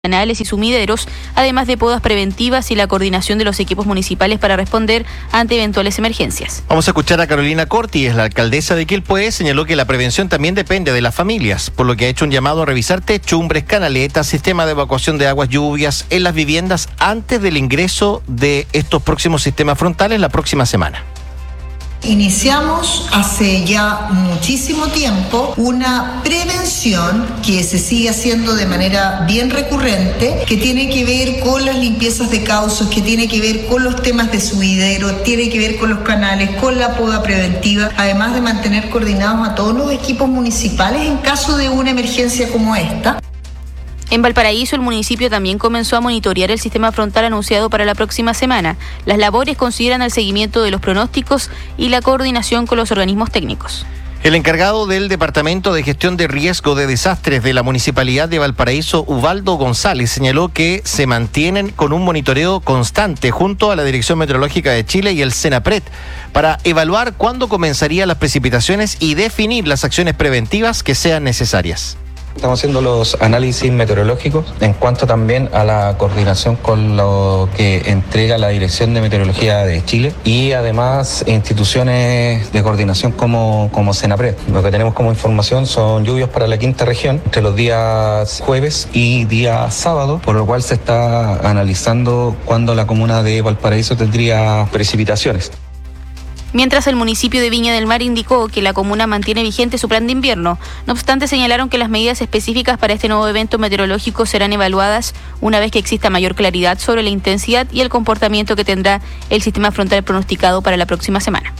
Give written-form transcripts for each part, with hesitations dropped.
canales y sumideros, además de podas preventivas y la coordinación de los equipos municipales para responder ante eventuales emergencias. Vamos a escuchar a Carolina Corti, es la alcaldesa de Quilpué, señaló que la prevención también depende de las familias, por lo que ha hecho un llamado a revisar techumbres, canaletas, sistema de evacuación de aguas lluvias en las viviendas antes del ingreso de estos próximos sistemas frontales la próxima semana. Iniciamos hace ya muchísimo tiempo una prevención que se sigue haciendo de manera bien recurrente, que tiene que ver con las limpiezas de cauces, que tiene que ver con los temas de subidero, tiene que ver con los canales, con la poda preventiva, además de mantener coordinados a todos los equipos municipales en caso de una emergencia como esta. En Valparaíso, el municipio también comenzó a monitorear el sistema frontal anunciado para la próxima semana. Las labores consideran el seguimiento de los pronósticos y la coordinación con los organismos técnicos. El encargado del Departamento de Gestión de Riesgo de Desastres de la Municipalidad de Valparaíso, Ubaldo González, señaló que se mantienen con un monitoreo constante junto a la Dirección Meteorológica de Chile y el Senapred para evaluar cuándo comenzarían las precipitaciones y definir las acciones preventivas que sean necesarias. Estamos haciendo los análisis meteorológicos en cuanto también a la coordinación con lo que entrega la Dirección de Meteorología de Chile y además instituciones de coordinación como Senapred. Lo que tenemos como información son lluvias para la quinta región entre los días jueves y día sábado, por lo cual se está analizando cuándo la comuna de Valparaíso tendría precipitaciones. Mientras el municipio de Viña del Mar indicó que la comuna mantiene vigente su plan de invierno. No obstante, señalaron que las medidas específicas para este nuevo evento meteorológico serán evaluadas una vez que exista mayor claridad sobre la intensidad y el comportamiento que tendrá el sistema frontal pronosticado para la próxima semana.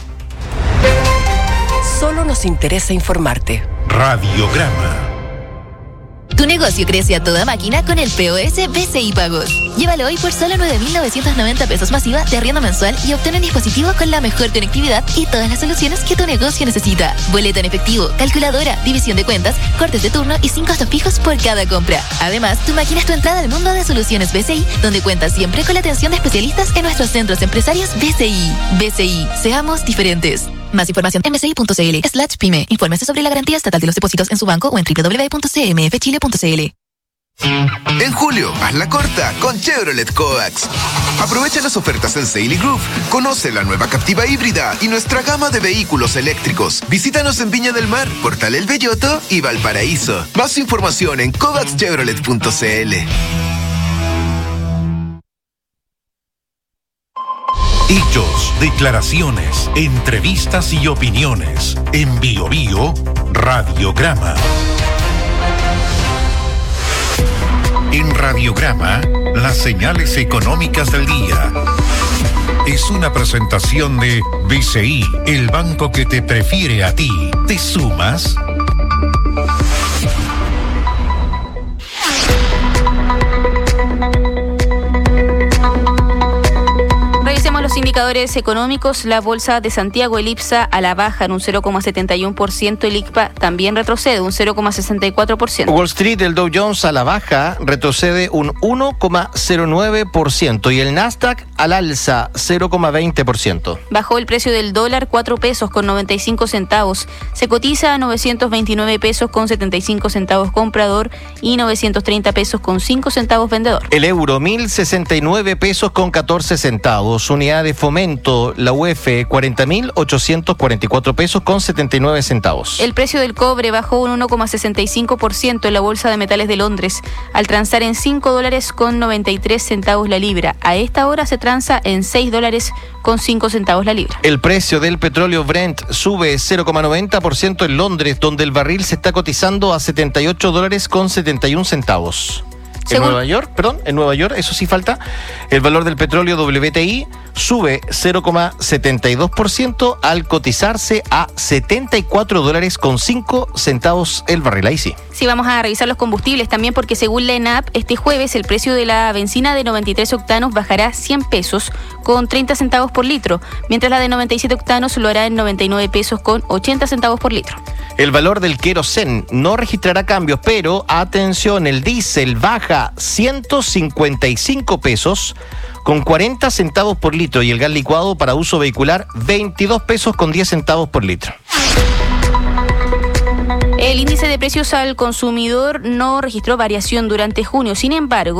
Solo nos interesa informarte. Radiograma. Tu negocio crece a toda máquina con el POS BCI Pagos. Llévalo hoy por solo 9.990 pesos masiva de arriendo mensual y obtén un dispositivo con la mejor conectividad y todas las soluciones que tu negocio necesita. Boleto en efectivo, calculadora, división de cuentas, cortes de turno y 5 costos fijos por cada compra. Además, tu máquina es tu entrada al mundo de soluciones BCI, donde cuentas siempre con la atención de especialistas en nuestros centros empresarios BCI. BCI, seamos diferentes. Más información en bci.cl/pyme. Infórmese sobre la garantía estatal de los depósitos en su banco o en www.cmfchile.cl. En julio, hazla corta con Chevrolet Coax. Aprovecha las ofertas en Sail y Groove. Conoce la nueva Captiva híbrida y nuestra gama de vehículos eléctricos. Visítanos en Viña del Mar, Portal El Belloto y Valparaíso. Más información en coaxchevrolet.cl. Hechos, declaraciones, entrevistas y opiniones. En Bio Bio, Radiograma. En Radiograma, las señales económicas del día. Es una presentación de BCI, el banco que te prefiere a ti. ¿Te sumas? Los indicadores económicos, la Bolsa de Santiago, el IPSA, a la baja en un 0,71%, el ICPA también retrocede un 0,64%. Wall Street, el Dow Jones a la baja, retrocede un 1,09% y el Nasdaq al alza 0,20%. Bajó el precio del dólar 4 pesos con 95 centavos. Se cotiza a 929 pesos con 75 centavos comprador y 930 pesos con 5 centavos vendedor. El euro, 1.069 pesos con 14 centavos. Unidad de Fomento, la UF, 40.844 pesos con 79 centavos. El precio del cobre bajó un 1,65% en la Bolsa de Metales de Londres, al transar en $5 con 93 centavos la libra. A esta hora se transa en $6 con 5 centavos la libra. El precio del petróleo Brent sube 0,90% en Londres, donde el barril se está cotizando a $78 con 71 centavos. En Nueva York, eso sí falta, el valor del petróleo WTI sube 0,72% al cotizarse a $74 con 5 centavos el barril. Ahí sí. Sí, vamos a revisar los combustibles también porque según la ENAP, este jueves el precio de la benzina de 93 octanos bajará 100 pesos con 30 centavos por litro, mientras la de 97 octanos lo hará en 99 pesos con 80 centavos por litro. El valor del querosén no registrará cambios, pero atención, el diésel baja 155 pesos con 40 centavos por litro y el gas licuado para uso vehicular 22 pesos con 10 centavos por litro. El índice de precios al consumidor no registró variación durante junio. Sin embargo,